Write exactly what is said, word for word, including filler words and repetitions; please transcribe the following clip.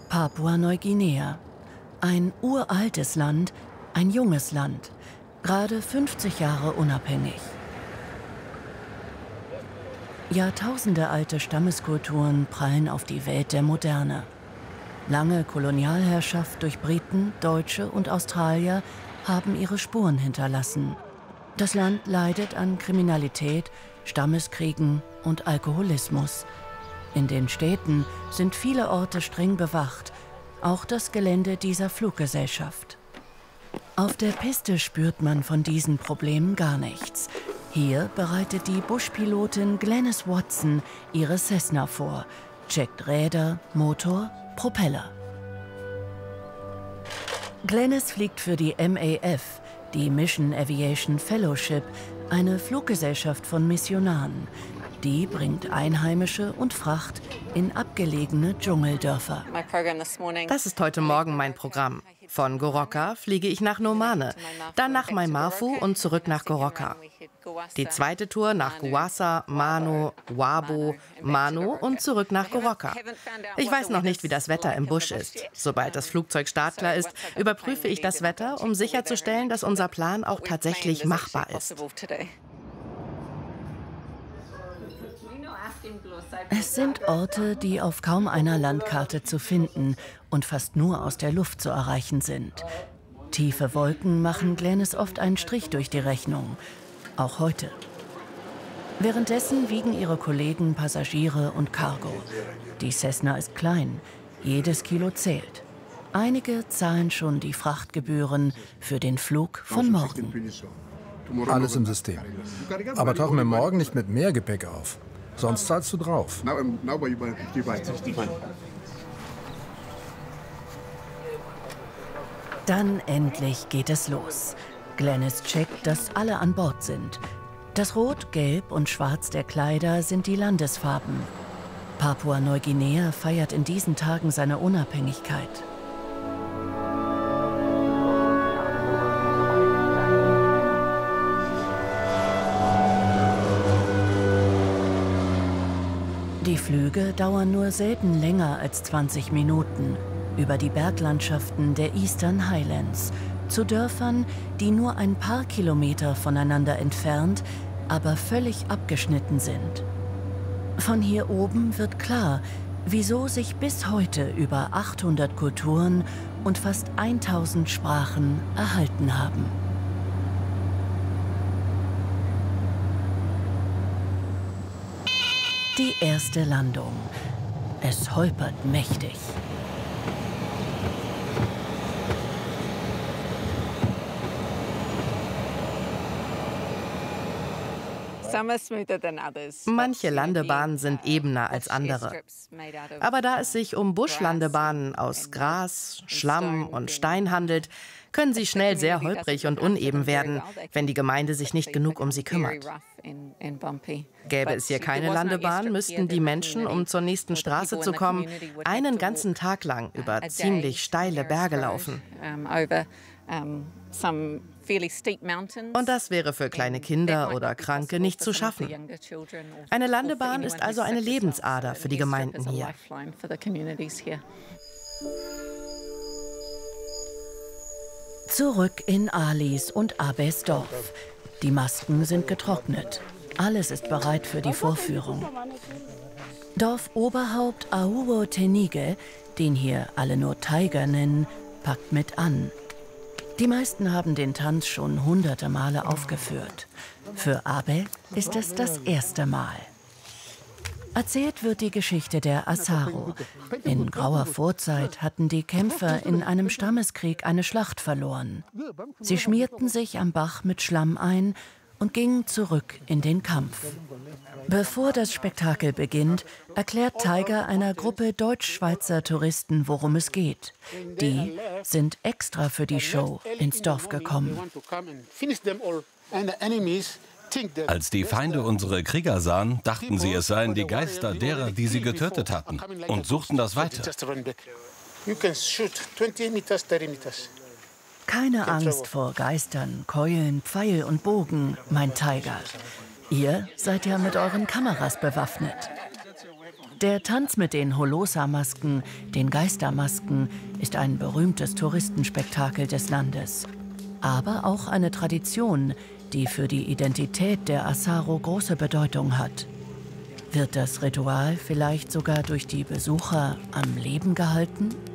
Papua-Neuguinea. Ein uraltes Land, ein junges Land, gerade fünfzig Jahre unabhängig. Jahrtausendealte Stammeskulturen prallen auf die Welt der Moderne. Lange Kolonialherrschaft durch Briten, Deutsche und Australier haben ihre Spuren hinterlassen. Das Land leidet an Kriminalität, Stammeskriegen und Alkoholismus. In den Städten sind viele Orte streng bewacht, auch das Gelände dieser Fluggesellschaft. Auf der Piste spürt man von diesen Problemen gar nichts. Hier bereitet die Buschpilotin Glenys Watson ihre Cessna vor, checkt Räder, Motor, Propeller. Glenys fliegt für die M A F, die Mission Aviation Fellowship, eine Fluggesellschaft von Missionaren. Die bringt Einheimische und Fracht in abgelegene Dschungeldörfer. Das ist heute Morgen mein Programm. Von Goroka fliege ich nach Nomane, dann nach Maimafu und zurück nach Goroka. Die zweite Tour nach Guasa, Mano, Wabo, Mano und zurück nach Goroka. Ich weiß noch nicht, wie das Wetter im Busch ist. Sobald das Flugzeug startklar ist, überprüfe ich das Wetter, um sicherzustellen, dass unser Plan auch tatsächlich machbar ist. Es sind Orte, die auf kaum einer Landkarte zu finden und fast nur aus der Luft zu erreichen sind. Tiefe Wolken machen Glenys oft einen Strich durch die Rechnung. Auch heute. Währenddessen wiegen ihre Kollegen Passagiere und Cargo. Die Cessna ist klein. Jedes Kilo zählt. Einige zahlen schon die Frachtgebühren für den Flug von morgen. Alles im System. Aber tauchen wir morgen nicht mit mehr Gepäck auf. Sonst zahlst du drauf. Dann endlich geht es los. Glenys checkt, dass alle an Bord sind. Das Rot, Gelb und Schwarz der Kleider sind die Landesfarben. Papua-Neuguinea feiert in diesen Tagen seine Unabhängigkeit. Die Flüge dauern nur selten länger als zwanzig Minuten über die Berglandschaften der Eastern Highlands zu Dörfern, die nur ein paar Kilometer voneinander entfernt, aber völlig abgeschnitten sind. Von hier oben wird klar, wieso sich bis heute über achthundert Kulturen und fast tausend Sprachen erhalten haben. Die erste Landung. Es holpert mächtig. Manche Landebahnen sind ebener als andere. Aber da es sich um Buschlandebahnen aus Gras, Schlamm und Stein handelt, können sie schnell sehr holprig und uneben werden, wenn die Gemeinde sich nicht genug um sie kümmert. Gäbe es hier keine Landebahn, müssten die Menschen, um zur nächsten Straße zu kommen, einen ganzen Tag lang über ziemlich steile Berge laufen. Und das wäre für kleine Kinder oder Kranke nicht zu schaffen. Eine Landebahn ist also eine Lebensader für die Gemeinden hier. Zurück in Alis und Abes Dorf. Die Masken sind getrocknet. Alles ist bereit für die Vorführung. Dorfoberhaupt Auwo Tenige, den hier alle nur Tiger nennen, packt mit an. Die meisten haben den Tanz schon hunderte Male aufgeführt. Für Abe ist es das erste Mal. Erzählt wird die Geschichte der Asaro. In grauer Vorzeit hatten die Kämpfer in einem Stammeskrieg eine Schlacht verloren. Sie schmierten sich am Bach mit Schlamm ein und gingen zurück in den Kampf. Bevor das Spektakel beginnt, erklärt Tiger einer Gruppe deutsch-schweizer Touristen, worum es geht. Die sind extra für die Show ins Dorf gekommen. Als die Feinde unsere Krieger sahen, dachten sie, es seien die Geister derer, die sie getötet hatten, und suchten das weiter. Keine Angst vor Geistern, Keulen, Pfeil und Bogen, meint Tiger. Ihr seid ja mit euren Kameras bewaffnet. Der Tanz mit den Holosa-Masken, den Geistermasken, ist ein berühmtes Touristenspektakel des Landes. Aber auch eine Tradition, die für die Identität der Asaro große Bedeutung hat. Wird das Ritual vielleicht sogar durch die Besucher am Leben gehalten?